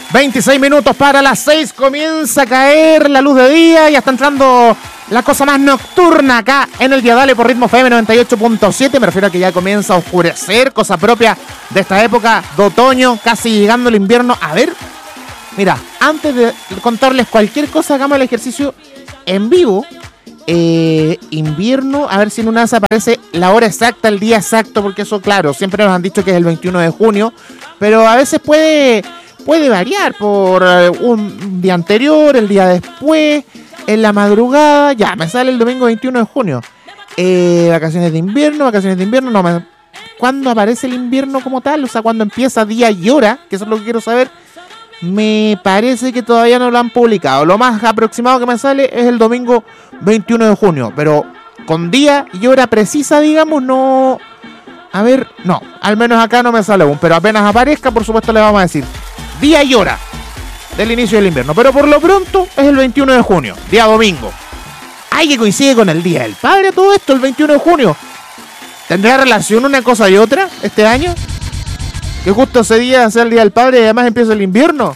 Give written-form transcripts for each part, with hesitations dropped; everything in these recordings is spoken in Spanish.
26 minutos para las 6. Comienza a caer la luz de día. Ya está entrando la cosa más nocturna acá en el Dial por Ritmo FM 98.7. Me refiero a que ya comienza a oscurecer, cosa propia de esta época de otoño, casi llegando el invierno. A ver, mira, antes de contarles cualquier cosa, hagamos el ejercicio en vivo. Invierno, a ver si en una vez aparece la hora exacta, el día exacto, porque eso, claro, siempre nos han dicho que es el 21 de junio, pero a veces puede variar por un día anterior, el día después, en la madrugada. Ya, me sale el domingo 21 de junio. Vacaciones de invierno, no, ¿cuándo aparece el invierno como tal? O sea, ¿cuándo empieza día y hora? Que eso es lo que quiero saber. Me parece que todavía no lo han publicado. Lo más aproximado que me sale es el domingo 21 de junio. Pero con día y hora precisa, digamos, no. A ver, no, al menos acá no me sale aún. Pero apenas aparezca, por supuesto, le vamos a decir día y hora del inicio del invierno. Pero por lo pronto es el 21 de junio, día domingo. Ay, que coincide con el Día del Padre todo esto, el 21 de junio. ¿Tendrá relación una cosa y otra este año? Que justo ese día sea el Día del Padre y además empieza el invierno.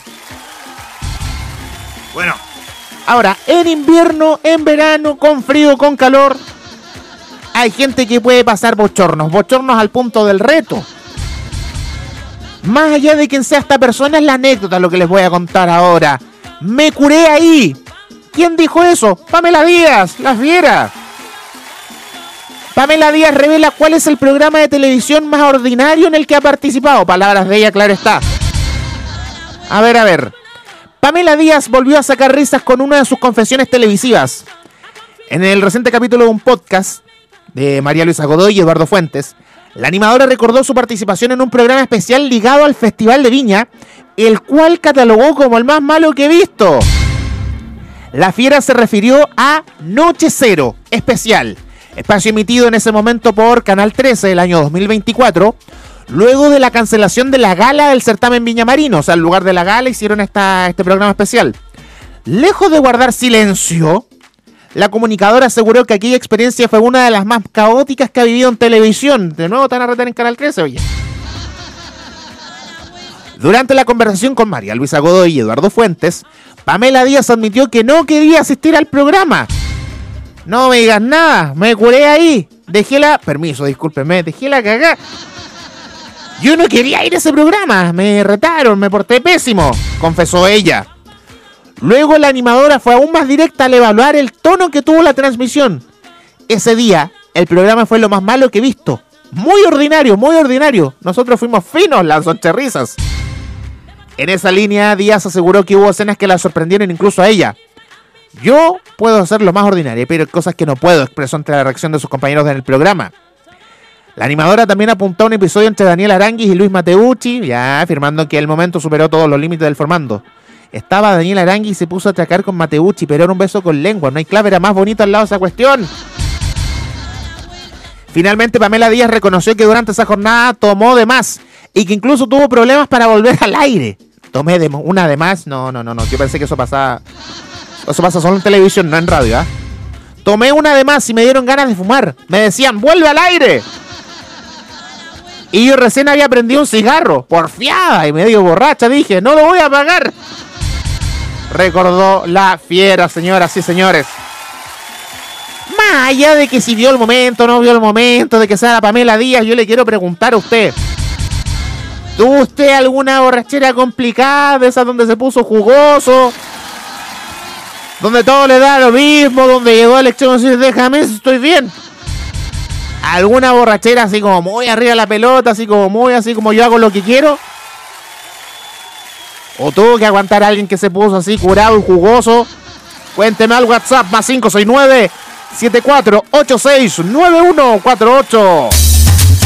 Bueno, ahora, en invierno, en verano, con frío, con calor, hay gente que puede pasar bochornos al punto del reto. Más allá de quién sea esta persona, es la anécdota lo que les voy a contar ahora. Me curé ahí. ¿Quién dijo eso? Pamela Díaz, la fiera. Pamela Díaz revela cuál es el programa de televisión más ordinario en el que ha participado. Palabras de ella, claro está. A ver. Pamela Díaz volvió a sacar risas con una de sus confesiones televisivas. En el reciente capítulo de un podcast de María Luisa Godoy y Eduardo Fuentes, la animadora recordó su participación en un programa especial ligado al Festival de Viña, el cual catalogó como el más malo que he visto. La fiera se refirió a Noche Cero Especial, espacio emitido en ese momento por Canal 13 del año 2024, luego de la cancelación de la gala del certamen Viña Marino. O sea, en lugar de la gala hicieron este programa especial. Lejos de guardar silencio, la comunicadora aseguró que aquella experiencia fue una de las más caóticas que ha vivido en televisión. De nuevo están a retar en Canal 13, oye. Durante la conversación con María Luisa Godoy y Eduardo Fuentes, Pamela Díaz admitió que no quería asistir al programa. No me digas nada, me curé ahí. Dejé la cagá. Yo no quería ir a ese programa, me retaron, me porté pésimo, confesó ella. Luego la animadora fue aún más directa al evaluar el tono que tuvo la transmisión. Ese día, el programa fue lo más malo que he visto. Muy ordinario, muy ordinario. Nosotros fuimos finos, lanzoncherrizas. En esa línea, Díaz aseguró que hubo escenas que la sorprendieron incluso a ella. Yo puedo hacer lo más ordinario, pero hay cosas que no puedo, expresó ante la reacción de sus compañeros en el programa. La animadora también apuntó a un episodio entre Daniel Aranguis y Luis Mateucci, ya afirmando que el momento superó todos los límites del formando. Estaba Daniel Aranguis y se puso a atracar con Mateucci, pero era un beso con lengua, no hay clave, era más bonito al lado de esa cuestión. Finalmente Pamela Díaz reconoció que durante esa jornada tomó de más y que incluso tuvo problemas para volver al aire. Tomé una de más, no, yo pensé que eso pasa solo en televisión, no en radio, ¿eh? Tomé una de más y me dieron ganas de fumar, me decían, ¡vuelve al aire! Y yo recién había prendido un cigarro, porfiada y medio borracha, dije, no lo voy a pagar. Recordó la fiera, señoras y señores. Más allá de que si vio el momento, no vio el momento, de que sea la Pamela Díaz, yo le quiero preguntar a usted. ¿Tuvo usted alguna borrachera complicada, de esas donde se puso jugoso? Donde todo le da lo mismo, donde llegó al extremo de decir, déjame, estoy bien. ¿Alguna borrachera así como muy arriba de la pelota, así como yo hago lo que quiero? ¿O tuvo que aguantar a alguien que se puso así curado y jugoso? Cuénteme al WhatsApp, más 569-7486-9148.